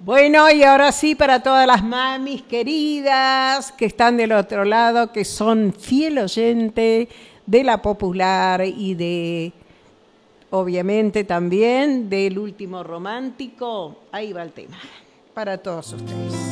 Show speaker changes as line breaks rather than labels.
Bueno, y ahora sí, para todas las mamis queridas que están del otro lado, que son fiel oyente de la popular y de, obviamente también, del último romántico, ahí va el tema, para todos ustedes.